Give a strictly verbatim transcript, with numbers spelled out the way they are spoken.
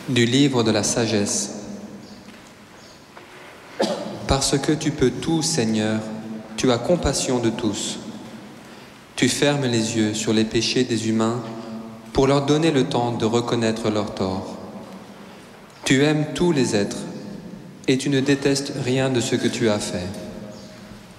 Du livre de la sagesse. Parce que tu peux tout, Seigneur, tu as compassion de tous. Tu fermes les yeux sur les péchés des humains pour leur donner le temps de reconnaître leurs torts. Tu aimes tous les êtres et tu ne détestes rien de ce que tu as fait.